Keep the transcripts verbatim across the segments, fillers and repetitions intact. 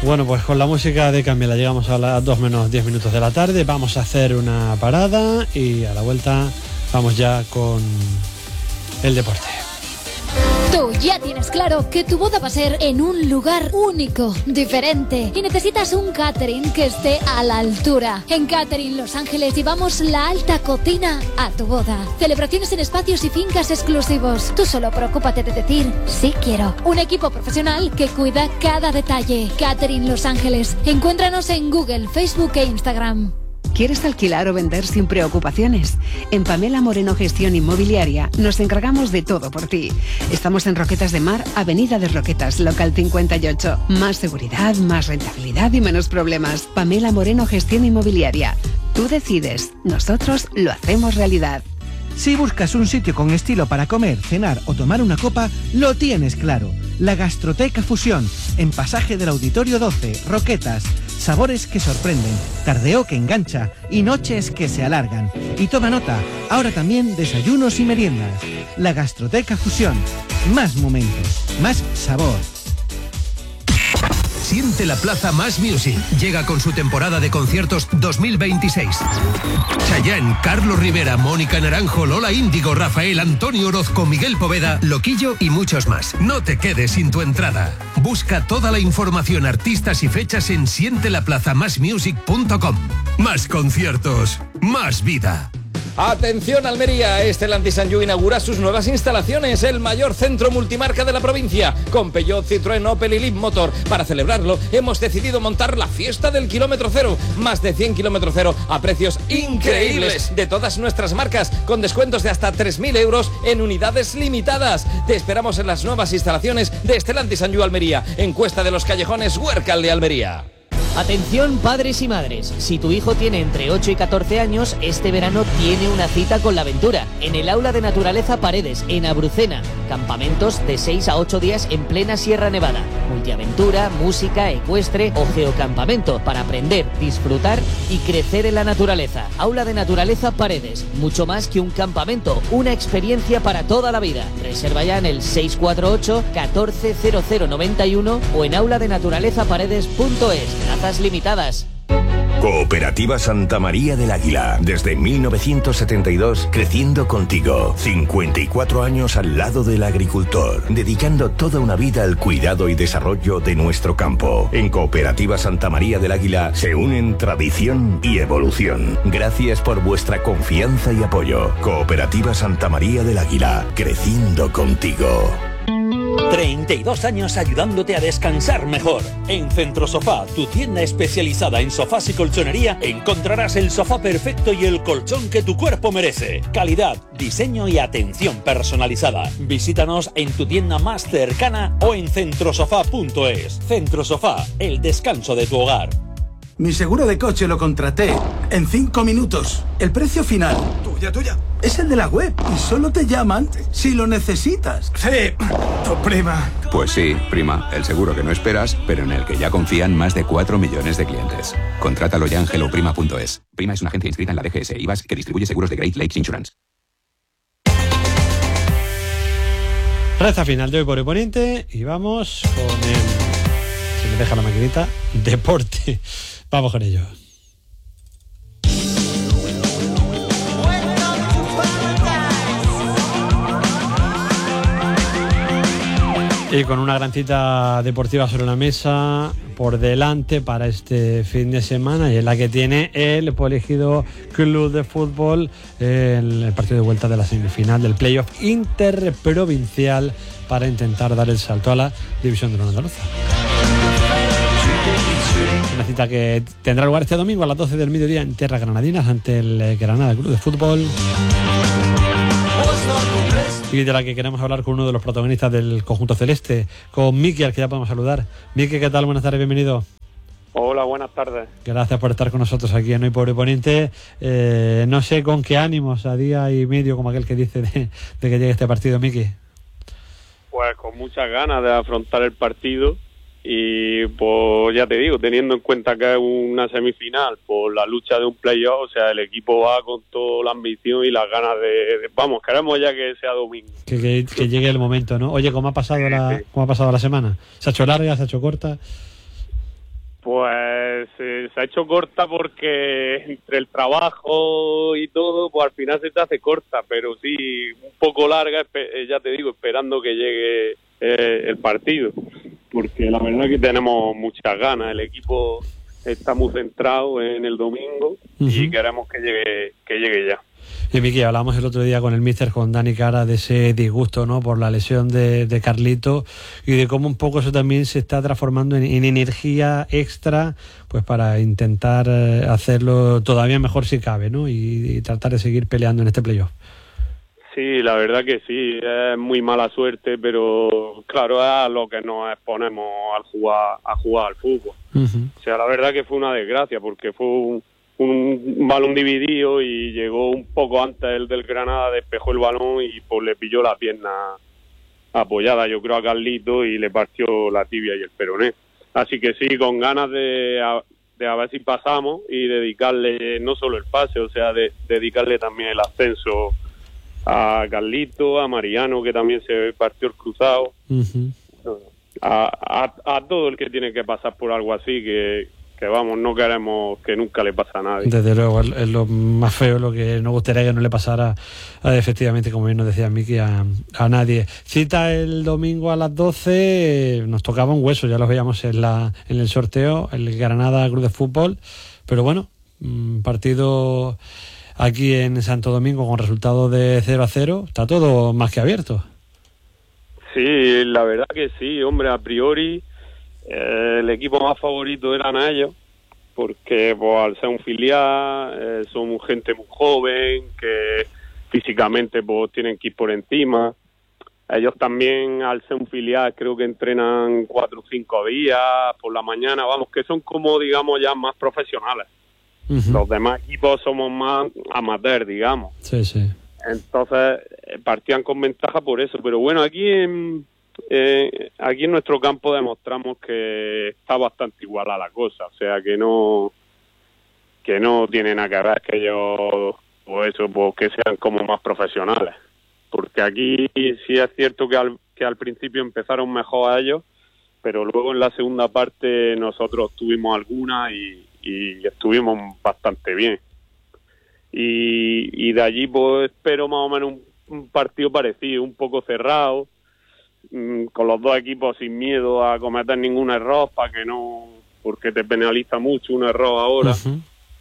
Bueno, pues con la música de Camila llegamos a las dos menos diez minutos de la tarde. Vamos a hacer una parada y a la vuelta vamos ya con el deporte. Tú ya tienes claro que tu boda va a ser en un lugar único, diferente, y necesitas un catering que esté a la altura. En Catering Los Ángeles llevamos la alta cocina a tu boda. Celebraciones en espacios y fincas exclusivos. Tú solo preocúpate de decir sí quiero. Un equipo profesional que cuida cada detalle. Catering Los Ángeles. Encuéntranos en Google, Facebook e Instagram. ¿Quieres alquilar o vender sin preocupaciones? En Pamela Moreno Gestión Inmobiliaria nos encargamos de todo por ti. Estamos en Roquetas de Mar, Avenida de Roquetas, local cincuenta y ocho. Más seguridad, más rentabilidad y menos problemas. Pamela Moreno Gestión Inmobiliaria. Tú decides, nosotros lo hacemos realidad. Si buscas un sitio con estilo para comer, cenar o tomar una copa, lo tienes claro. La Gastroteca Fusión, en Pasaje del Auditorio doce, Roquetas. Sabores que sorprenden, tardeo que engancha y noches que se alargan. Y toma nota, ahora también desayunos y meriendas. La Gastroteca Fusión. Más momentos, más sabor. Siente la Plaza Más Music. Llega con su temporada de conciertos dos mil veintiséis. Chayanne, Carlos Rivera, Mónica Naranjo, Lola Índigo, Rafael, Antonio Orozco, Miguel Poveda, Loquillo y muchos más. No te quedes sin tu entrada. Busca toda la información, artistas y fechas en siente la plaza más music punto com. Más conciertos, más vida. Atención Almería, Stellantis Sanyu inaugura sus nuevas instalaciones, el mayor centro multimarca de la provincia, con Peugeot, Citroën, Opel y Leapmotor. Para celebrarlo, hemos decidido montar la fiesta del kilómetro cero, más de cien kilómetros cero a precios increíbles de todas nuestras marcas, con descuentos de hasta tres mil euros en unidades limitadas. Te esperamos en las nuevas instalaciones de Stellantis Sanyu Almería, en Cuesta de los Callejones, Huércal de Almería. Atención padres y madres, si tu hijo tiene entre ocho y catorce años, este verano tiene una cita con la aventura, en el Aula de Naturaleza Paredes, en Abrucena, campamentos de seis a ocho días en plena Sierra Nevada, multiaventura, música, ecuestre o geocampamento, para aprender, disfrutar y crecer en la naturaleza. Aula de Naturaleza Paredes, mucho más que un campamento, una experiencia para toda la vida. Reserva ya en el seis cuatro ocho, catorce cero cero noventa y uno o en aula de naturaleza paredes punto es. Limitadas. Cooperativa Santa María del Águila, desde mil novecientos setenta y dos, creciendo contigo. cincuenta y cuatro años al lado del agricultor, dedicando toda una vida al cuidado y desarrollo de nuestro campo. En Cooperativa Santa María del Águila se unen tradición y evolución. Gracias por vuestra confianza y apoyo. Cooperativa Santa María del Águila, creciendo contigo. treinta y dos años ayudándote a descansar mejor. En Centrosofá, tu tienda especializada en sofás y colchonería, encontrarás el sofá perfecto y el colchón que tu cuerpo merece. Calidad, diseño y atención personalizada. Visítanos en tu tienda más cercana o en centrosofá punto es. Centrosofá, el descanso de tu hogar. Mi seguro de coche lo contraté en cinco minutos. El precio final, tuya, tuya, es el de la web y solo te llaman si lo necesitas. Sí, tu prima. Pues sí, prima, el seguro que no esperas, pero en el que ya confían más de cuatro millones de clientes. Contrátalo ya en hello prima punto es. Prima es una agencia inscrita en la D G S I V A S que distribuye seguros de Great Lakes Insurance. Reza final de Hoy por Hoy Poniente y vamos con el, si me deja la maquinita, deporte. Vamos con ello. Y con una gran cita deportiva sobre la mesa por delante para este fin de semana, y es la que tiene el Poelegido Club de Fútbol en el partido de vuelta de la semifinal del playoff interprovincial para intentar dar el salto a la División de Honor Andaluza. Una cita que tendrá lugar este domingo a las doce del mediodía en Tierras Granadinas ante el Granada Club de Fútbol, y de la que queremos hablar con uno de los protagonistas del conjunto celeste, con Miki, al que ya podemos saludar. Miki, ¿qué tal? Buenas tardes, bienvenido. Hola, buenas tardes. Gracias por estar con nosotros aquí en Hoy por Hoy Poniente. Eh, no sé con qué ánimos, a día y medio, como aquel que dice, de, de que llegue este partido, Miki. Pues con muchas ganas de afrontar el partido. Y pues ya te digo, teniendo en cuenta que es una semifinal por la lucha de un playoff, o sea, el equipo va con toda la ambición y las ganas de, de vamos, queremos ya que sea domingo. Que, que, que llegue el momento, ¿no? Oye, ¿cómo ha pasado la, cómo ha pasado la semana? ¿Se ha hecho larga, se ha hecho corta? Pues eh, se ha hecho corta porque entre el trabajo y todo, pues al final se te hace corta, pero sí, un poco larga, ya te digo, esperando que llegue eh, el partido, porque la verdad que tenemos muchas ganas, el equipo está muy centrado en el domingo uh-huh. y queremos que llegue, que llegue ya. Y Miki, hablamos el otro día con el míster, con Dani Cara, de ese disgusto, ¿no?, por la lesión de, de Carlito, y de cómo un poco eso también se está transformando en, en energía extra, pues para intentar eh, hacerlo todavía mejor si cabe, ¿no?, y, y tratar de seguir peleando en este playoff. Sí, la verdad que sí, es muy mala suerte, pero claro, es a lo que nos exponemos al jugar, a jugar al fútbol. Uh-huh. O sea, la verdad que fue una desgracia, porque fue un, un balón dividido y llegó un poco antes el del Granada, despejó el balón y pues le pilló la pierna apoyada, yo creo, a Carlito, y le partió la tibia y el peroné. Así que sí, con ganas de, de a ver si pasamos y dedicarle no solo el pase, o sea, de dedicarle también el ascenso a Carlito, a Mariano, que también se partió el cruzado, uh-huh. a, a, a todo el que tiene que pasar por algo así, que, que vamos, no queremos que nunca le pase a nadie. Desde luego, es, es lo más feo, lo que nos gustaría que no le pasara, a, efectivamente, como bien nos decía Miki, a, a nadie. Cita el domingo a las doce, nos tocaba un hueso, ya lo veíamos en, la, en el sorteo, el Granada Club de Fútbol, pero bueno, partido aquí en Santo Domingo con resultado de cero a cero, está todo más que abierto. Sí, la verdad que sí, hombre, a priori eh, el equipo más favorito eran ellos, porque pues, al ser un filial, eh, son gente muy joven, que físicamente pues tienen que ir por encima. Ellos también, al ser un filial, creo que entrenan cuatro o cinco días por la mañana, vamos, que son como, digamos, ya más profesionales. Uh-huh. Los demás equipos somos más amateur, digamos. Sí, sí. Entonces partían con ventaja por eso, pero bueno, aquí en eh, aquí en nuestro campo demostramos que está bastante igual a la cosa, o sea que no que no tiene nada que ver que ellos pues eso, pues que sean como más profesionales, porque aquí sí es cierto que al que al principio empezaron mejor a ellos, pero luego en la segunda parte nosotros tuvimos alguna y y estuvimos bastante bien. Y, y de allí pues espero más o menos un, un partido parecido, un poco cerrado, mmm, con los dos equipos sin miedo a cometer ningún error, para que no, porque te penaliza mucho un error ahora. Uh-huh.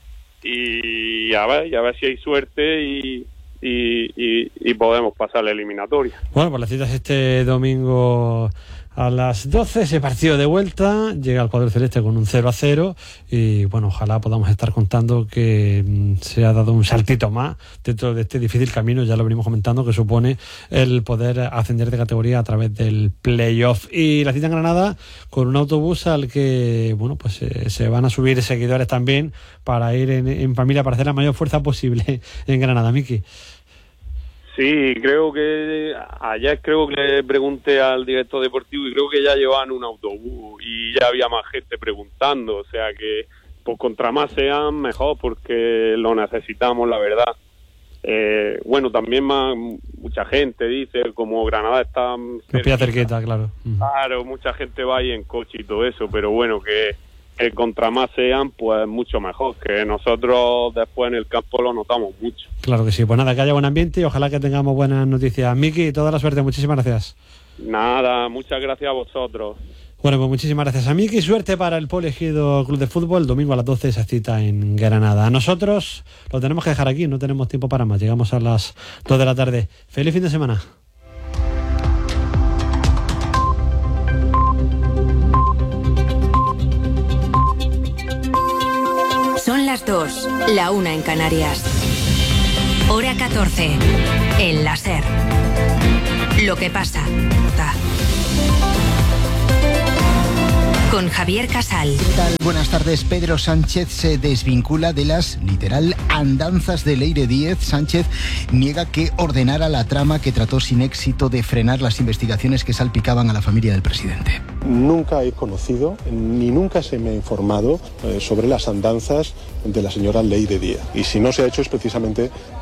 Y a ver, y a ver si hay suerte y, y, y, y podemos pasar la eliminatoria. Bueno, pues la cita es este domingo a las doce, ese partido de vuelta, llega el cuadro celeste con un cero a cero y bueno, ojalá podamos estar contando que mm, se ha dado un saltito más dentro de este difícil camino, ya lo venimos comentando, que supone el poder ascender de categoría a través del playoff. Y la cita en Granada con un autobús al que bueno, pues eh, se van a subir seguidores también para ir en, en familia, para hacer la mayor fuerza posible en Granada. Miki. Sí, creo que ayer creo que le pregunté al director deportivo y creo que ya llevaban un autobús y ya había más gente preguntando, o sea que pues contra más sean mejor, porque lo necesitamos, la verdad. Eh, bueno, también más mucha gente dice, como Granada está cerquita, cerquita, claro. Claro, mucha gente va ahí en coche y todo eso, pero bueno, que que contra más sean, pues mucho mejor, que nosotros después en el campo lo notamos mucho. Claro que sí, pues nada, que haya buen ambiente y ojalá que tengamos buenas noticias. Miki, toda la suerte, muchísimas gracias. Nada, muchas gracias a vosotros. Bueno, pues muchísimas gracias a Miki, suerte para el Polo Ejido Club de Fútbol, domingo a las doce esa cita en Granada. Nosotros lo tenemos que dejar aquí, no tenemos tiempo para más, llegamos a las dos de la tarde. Feliz fin de semana. Son las dos, la una en Canarias. Hora catorce, en la SER. Lo que pasa. Con Javier Casal. ¿Qué tal? Buenas tardes. Pedro Sánchez se desvincula de las, literal, andanzas de Leire Díez. Sánchez niega que ordenara la trama que trató sin éxito de frenar las investigaciones que salpicaban a la familia del presidente. Nunca he conocido, ni nunca se me ha informado eh, sobre las andanzas de la señora Leire Díez. Y si no se ha hecho es precisamente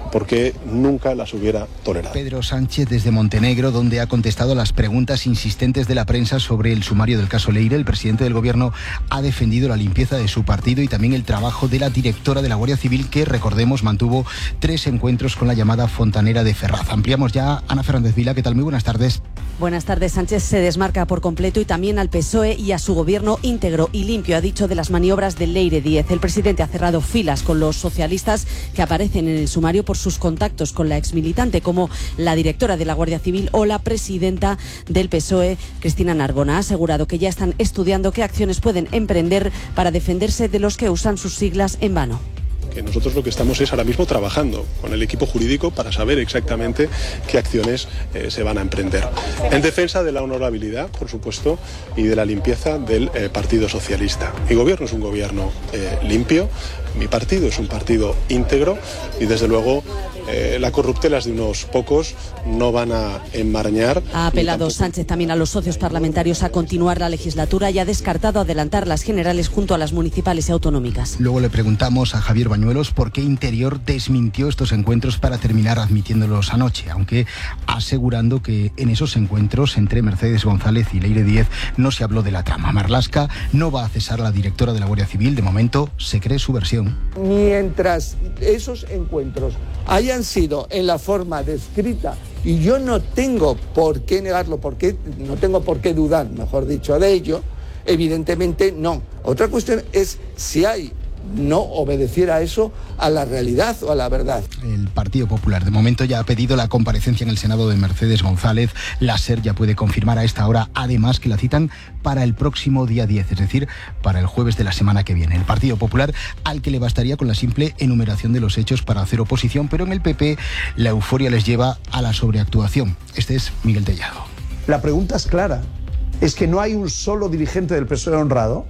porque nunca las hubiera tolerado. Pedro Sánchez desde Montenegro, donde ha contestado a las preguntas insistentes de la prensa sobre el sumario del caso Leire. El presidente del gobierno ha defendido la limpieza de su partido y también el trabajo de la directora de la Guardia Civil, que, recordemos, mantuvo tres encuentros con la llamada Fontanera de Ferraz. Ampliamos ya. Ana Fernández Vila, ¿qué tal? Muy buenas tardes. Buenas tardes. Sánchez se desmarca por completo y también al P S O E y a su gobierno íntegro y limpio, ha dicho de las maniobras de Leire diez. El presidente ha cerrado filas con los socialistas que aparecen en el sumario por sus contactos con la exmilitante, como la directora de la Guardia Civil o la presidenta del P S O E, Cristina Narbona. Ha asegurado que ya están estudiando qué acciones pueden emprender para defenderse de los que usan sus siglas en vano. Que nosotros lo que estamos es ahora mismo trabajando con el equipo jurídico para saber exactamente qué acciones eh, se van a emprender. En defensa de la honorabilidad, por supuesto, y de la limpieza del eh, Partido Socialista. Mi gobierno es un gobierno eh, limpio, mi partido es un partido íntegro y desde luego eh, las corruptelas de unos pocos no van a enmarañar. Ha apelado Sánchez también a los socios parlamentarios a continuar la legislatura y ha descartado adelantar las generales junto a las municipales y autonómicas. Luego le preguntamos a Javier Bañuelos por qué Interior desmintió estos encuentros para terminar admitiéndolos anoche, aunque asegurando que en esos encuentros entre Mercedes González y Leire diez no se habló de la trama. Marlaska no va a cesar a la directora de la Guardia Civil. De momento se cree su versión. Mientras esos encuentros hayan sido en la forma descrita, y yo no tengo por qué negarlo, porque no tengo por qué dudar, mejor dicho, de ello, evidentemente no. Otra cuestión es si hay no obedeciera eso a la realidad o a la verdad. El Partido Popular de momento ya ha pedido la comparecencia en el Senado de Mercedes González. La SER ya puede confirmar a esta hora, además, que la citan para el próximo día diez, es decir, para el jueves de la semana que viene. El Partido Popular, al que le bastaría con la simple enumeración de los hechos para hacer oposición, pero en el P P la euforia les lleva a la sobreactuación. Este es Miguel Tellado. La pregunta es clara, es que no hay un solo dirigente del P S O E honrado.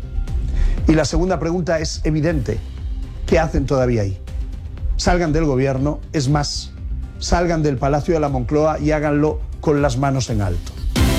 Y la segunda pregunta es evidente. ¿Qué hacen todavía ahí? Salgan del gobierno, es más, salgan del Palacio de la Moncloa y háganlo con las manos en alto.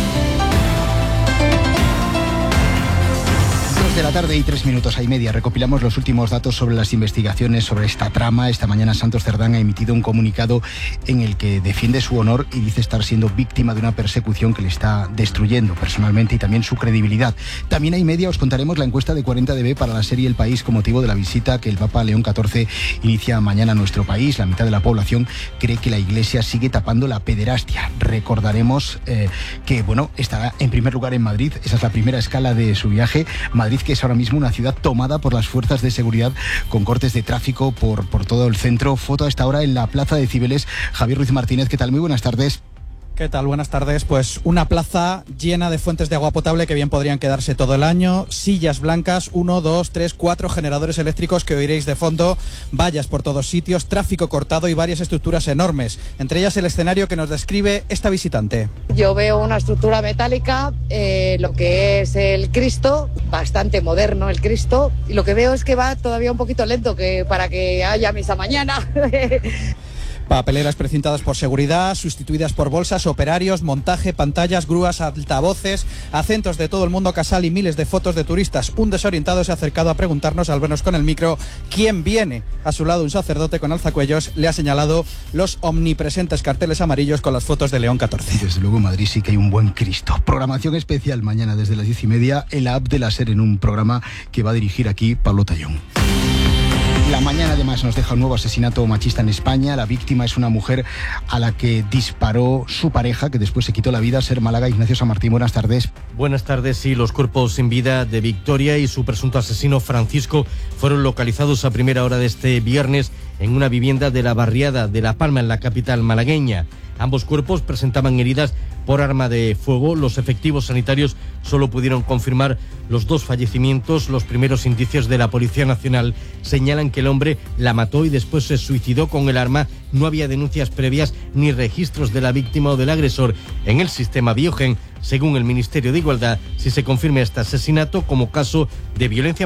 De la tarde y tres minutos y media. Recopilamos los últimos datos sobre las investigaciones sobre esta trama. Esta mañana Santos Cerdán ha emitido un comunicado en el que defiende su honor y dice estar siendo víctima de una persecución que le está destruyendo personalmente y también su credibilidad. También hay media os contaremos la encuesta de cuarenta D B para la serie El País con motivo de la visita que el Papa León catorce inicia mañana a nuestro país. La mitad de la población cree que la Iglesia sigue tapando la pederastia. Recordaremos eh, que bueno, estará en primer lugar en Madrid. Esa es la primera escala de su viaje. Madrid, que es ahora mismo una ciudad tomada por las fuerzas de seguridad con cortes de tráfico por, por todo el centro. Foto a esta hora en la Plaza de Cibeles. Javier Ruiz Martínez, ¿qué tal? Muy buenas tardes. ¿Qué tal? Buenas tardes. Pues una plaza llena de fuentes de agua potable que bien podrían quedarse todo el año, sillas blancas, uno, dos, tres, cuatro generadores eléctricos que oiréis de fondo, vallas por todos sitios, tráfico cortado y varias estructuras enormes, entre ellas el escenario que nos describe esta visitante. Yo veo una estructura metálica, eh, lo que es el Cristo, bastante moderno el Cristo, y lo que veo es que va todavía un poquito lento que para que haya misa mañana. Papeleras precintadas por seguridad, sustituidas por bolsas, operarios, montaje, pantallas, grúas, altavoces, acentos de todo el mundo casal y miles de fotos de turistas. Un desorientado se ha acercado a preguntarnos al vernos con el micro quién viene. A su lado un sacerdote con alzacuellos le ha señalado los omnipresentes carteles amarillos con las fotos de León catorce. Desde luego en Madrid sí que hay un buen Cristo. Programación especial mañana desde las diez y media en la app de la SER en un programa que va a dirigir aquí Pablo Tallón. La mañana además nos deja un nuevo asesinato machista en España. La víctima es una mujer a la que disparó su pareja, que después se quitó la vida. Ser Málaga, Ignacio San Martín, buenas tardes. Buenas tardes. Sí, los cuerpos sin vida de Victoria y su presunto asesino Francisco fueron localizados a primera hora de este viernes en una vivienda de la barriada de La Palma, en la capital malagueña. Ambos cuerpos presentaban heridas por arma de fuego. Los efectivos sanitarios solo pudieron confirmar los dos fallecimientos. Los primeros indicios de la Policía Nacional señalan que el hombre la mató y después se suicidó con el arma. No había denuncias previas ni registros de la víctima o del agresor en el sistema Biogen. Según el Ministerio de Igualdad, si se confirma este asesinato como caso de violencia